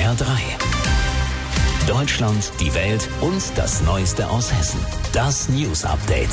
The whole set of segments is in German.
HR3. Deutschland, die Welt und das Neueste aus Hessen. Das News Update.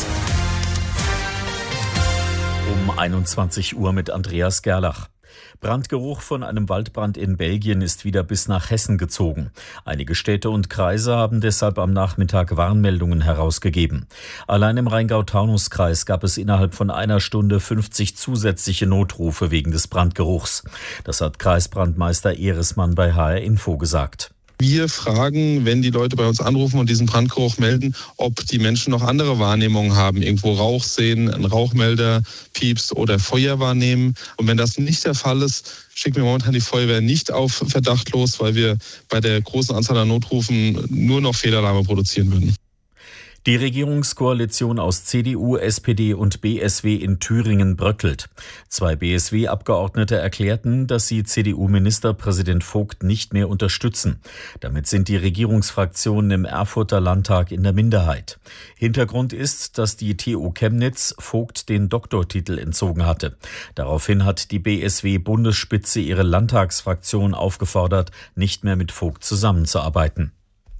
Um 21 Uhr mit Andreas Gerlach. Brandgeruch von einem Waldbrand in Belgien ist wieder bis nach Hessen gezogen. Einige Städte und Kreise haben deshalb am Nachmittag Warnmeldungen herausgegeben. Allein im Rheingau-Taunus-Kreis gab es innerhalb von einer Stunde 50 zusätzliche Notrufe wegen des Brandgeruchs. Das hat Kreisbrandmeister Ehresmann bei HR Info gesagt. Wir fragen, wenn die Leute bei uns anrufen und diesen Brandgeruch melden, ob die Menschen noch andere Wahrnehmungen haben, irgendwo Rauch sehen, einen Rauchmelder piepst oder Feuer wahrnehmen. Und wenn das nicht der Fall ist, schicken wir momentan die Feuerwehr nicht auf Verdacht los, weil wir bei der großen Anzahl an Notrufen nur noch Fehlalarme produzieren würden. Die Regierungskoalition aus CDU, SPD und BSW in Thüringen bröckelt. 2 BSW-Abgeordnete erklärten, dass sie CDU-Ministerpräsident Vogt nicht mehr unterstützen. Damit sind die Regierungsfraktionen im Erfurter Landtag in der Minderheit. Hintergrund ist, dass die TU Chemnitz Vogt den Doktortitel entzogen hatte. Daraufhin hat die BSW-Bundesspitze ihre Landtagsfraktion aufgefordert, nicht mehr mit Vogt zusammenzuarbeiten.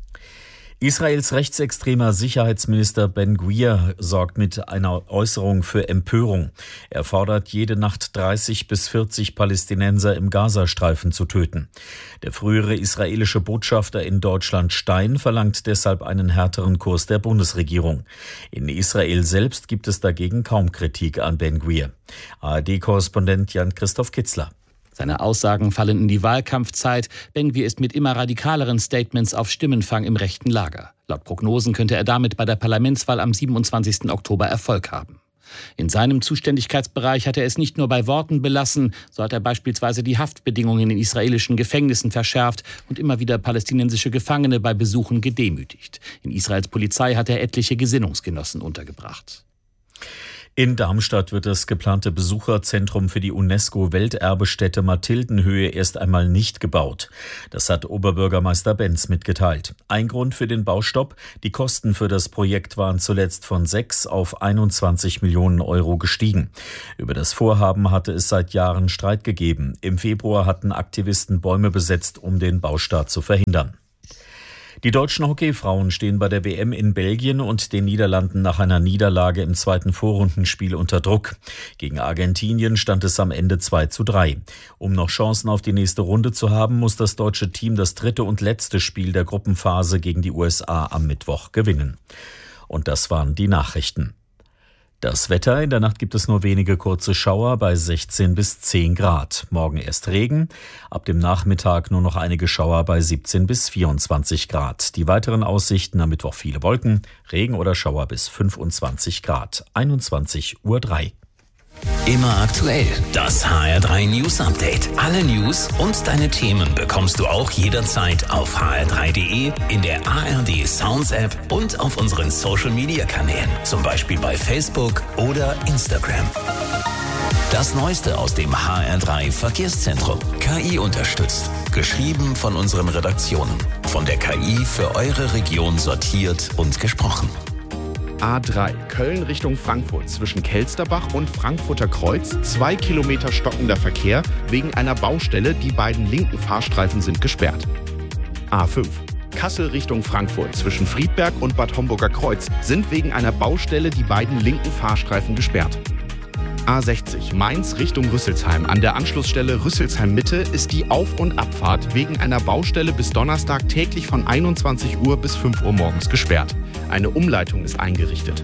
Israels rechtsextremer Sicherheitsminister Ben-Gvir sorgt mit einer Äußerung für Empörung. Er fordert, jede Nacht 30 bis 40 Palästinenser im Gazastreifen zu töten. Der frühere israelische Botschafter in Deutschland Stein verlangt deshalb einen härteren Kurs der Bundesregierung. In Israel selbst gibt es dagegen kaum Kritik an Ben-Gvir. ARD-Korrespondent Jan-Christoph Kitzler. Seine Aussagen fallen in die Wahlkampfzeit. Ben-Gvir ist mit immer radikaleren Statements auf Stimmenfang im rechten Lager. Laut Prognosen könnte er damit bei der Parlamentswahl am 27. Oktober Erfolg haben. In seinem Zuständigkeitsbereich hat er es nicht nur bei Worten belassen, so hat er beispielsweise die Haftbedingungen in israelischen Gefängnissen verschärft und immer wieder palästinensische Gefangene bei Besuchen gedemütigt. In Israels Polizei hat er etliche Gesinnungsgenossen untergebracht. In Darmstadt wird das geplante Besucherzentrum für die UNESCO-Welterbestätte Mathildenhöhe erst einmal nicht gebaut. Das hat Oberbürgermeister Benz mitgeteilt. Ein Grund für den Baustopp: die Kosten für das Projekt waren zuletzt von 6 auf 21 Millionen Euro gestiegen. Über das Vorhaben hatte es seit Jahren Streit gegeben. Im Februar hatten Aktivisten Bäume besetzt, um den Baustart zu verhindern. Die deutschen Hockeyfrauen stehen bei der WM in Belgien und den Niederlanden nach einer Niederlage im zweiten Vorrundenspiel unter Druck. Gegen Argentinien stand es am Ende 2:3. Um noch Chancen auf die nächste Runde zu haben, muss das deutsche Team das dritte und letzte Spiel der Gruppenphase gegen die USA am Mittwoch gewinnen. Und das waren die Nachrichten. Das Wetter: in der Nacht gibt es nur wenige kurze Schauer bei 16 bis 10 Grad. Morgen erst Regen, ab dem Nachmittag nur noch einige Schauer bei 17 bis 24 Grad. Die weiteren Aussichten: am Mittwoch viele Wolken, Regen oder Schauer bis 25 Grad. 21:03 Uhr. Immer aktuell. Das HR3 News Update. Alle News und deine Themen bekommst du auch jederzeit auf hr3.de, in der ARD Sounds App und auf unseren Social Media Kanälen, zum Beispiel bei Facebook oder Instagram. Das Neueste aus dem HR3 Verkehrszentrum. KI unterstützt. Geschrieben von unseren Redaktionen. Von der KI für eure Region sortiert und gesprochen. A3, Köln Richtung Frankfurt, zwischen Kelsterbach und Frankfurter Kreuz, 2 Kilometer stockender Verkehr wegen einer Baustelle. Die beiden linken Fahrstreifen sind gesperrt. A5, Kassel Richtung Frankfurt, zwischen Friedberg und Bad Homburger Kreuz sind wegen einer Baustelle die beiden linken Fahrstreifen gesperrt. A60, Mainz Richtung Rüsselsheim. An der Anschlussstelle Rüsselsheim-Mitte ist die Auf- und Abfahrt wegen einer Baustelle bis Donnerstag täglich von 21 Uhr bis 5 Uhr morgens gesperrt. Eine Umleitung ist eingerichtet.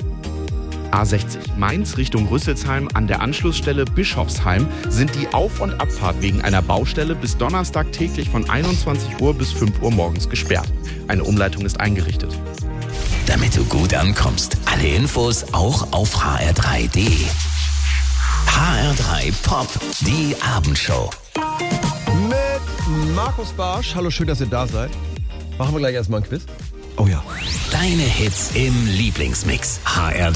A60, Mainz Richtung Rüsselsheim. An der Anschlussstelle Bischofsheim sind die Auf- und Abfahrt wegen einer Baustelle bis Donnerstag täglich von 21 Uhr bis 5 Uhr morgens gesperrt. Eine Umleitung ist eingerichtet. Damit du gut ankommst, alle Infos auch auf hr3.de. HR3 Pop, die Abendshow. Mit Markus Barsch. Hallo, schön, dass ihr da seid. Machen wir gleich erstmal ein Quiz. Oh ja. Deine Hits im Lieblingsmix. HR3